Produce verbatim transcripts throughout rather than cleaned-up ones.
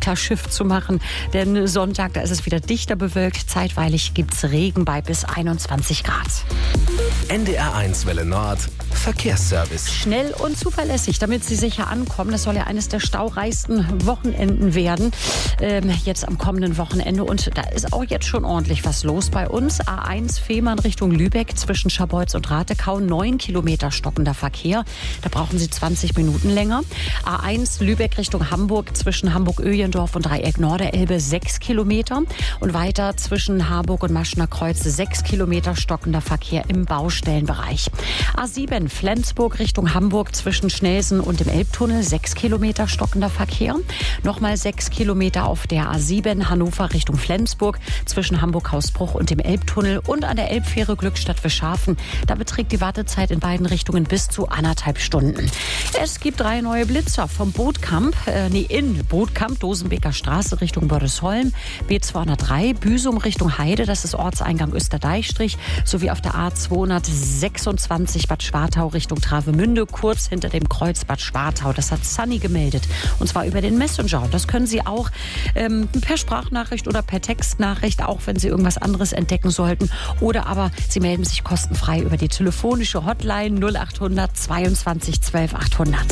Winterschiff zu machen, denn Sonntag, da ist es wieder dichter bewölkt. Zeitweilig gibt es Regen bei bis einundzwanzig Grad. N D R eins Welle Nord, Verkehrsservice. Schnell und zuverlässig, damit Sie sicher ankommen. Das soll ja eines der staureichsten Wochenenden werden, ähm, jetzt am kommenden Wochenende. Und da ist auch jetzt schon ordentlich was los bei uns. A eins Fehmarn Richtung Lübeck zwischen Scharbeutz und Ratekau, neun Kilometer stockender Verkehr. Da brauchen Sie zwanzig Minuten länger. A eins Lübeck Richtung Hamburg zwischen Hamburg-Öhlendorf und Dreieck Norderelbe, sechs Kilometer. Und weiter zwischen Harburg und Maschner Kreuz, sechs Kilometer stockender Verkehr im Baustellenbereich. A sieben Flensburg Richtung Hamburg zwischen Schnelsen und dem Elbtunnel, sechs Kilometer stockender Verkehr. Nochmal sechs Kilometer auf der A sieben Hannover Richtung Flensburg zwischen Hamburg-Hausbruch und dem Elbtunnel und an der Elbfähre Glückstadt-Wischhafen. Da beträgt die Wartezeit in beiden Richtungen bis zu anderthalb Stunden. Es gibt drei neue Blitzer vom Bootkamp, äh, nee, in Bootkamp, Dosenbeker Straße Richtung Bördesholm, B zweihundertdrei, Büsum Richtung Heide, das ist Ortseingang Österdeichstrich, sowie auf der A zweihundertsechsundzwanzig Bad Schwartau Richtung Travemünde, kurz hinter dem Kreuz Bad Schwartau. Das hat Sunny gemeldet, und zwar über den Messenger. Und das können Sie auch ähm, per Sprachnachricht oder per Textnachricht, auch wenn Sie irgendwas anderes entdecken sollten. Oder aber Sie melden sich kostenfrei über die telefonische Hotline null achthundert zweiundzwanzig zwölf achthundert.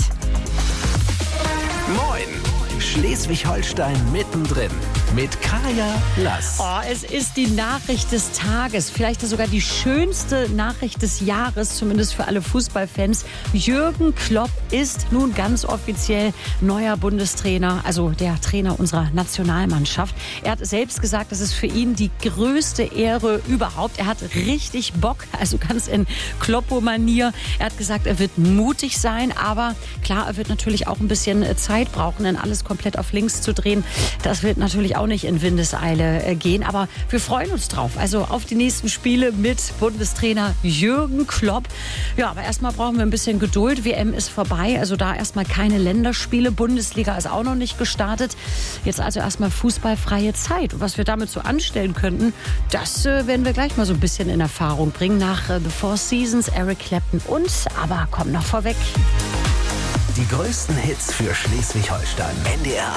Moin! Schleswig-Holstein mittendrin mit Kaya Lass. Oh, es ist die Nachricht des Tages, vielleicht sogar die schönste Nachricht des Jahres, zumindest für alle Fußballfans. Jürgen Klopp ist nun ganz offiziell neuer Bundestrainer, also der Trainer unserer Nationalmannschaft. Er hat selbst gesagt, das ist für ihn die größte Ehre überhaupt. Er hat richtig Bock, also ganz in Kloppo-Manier. Er hat gesagt, er wird mutig sein, aber klar, er wird natürlich auch ein bisschen Zeit brauchen, denn alles komplett auf links zu drehen, das wird natürlich auch nicht in Windeseile gehen, aber wir freuen uns drauf. Also auf die nächsten Spiele mit Bundestrainer Jürgen Klopp. Ja, aber erstmal brauchen wir ein bisschen Geduld. W M ist vorbei, also da erstmal keine Länderspiele. Bundesliga ist auch noch nicht gestartet. Jetzt also erstmal fußballfreie Zeit. Und was wir damit so anstellen könnten, das äh, werden wir gleich mal so ein bisschen in Erfahrung bringen. Nach äh, The Four Seasons, Eric Clapton und, aber kommt noch vorweg. Die größten Hits für Schleswig-Holstein. N D R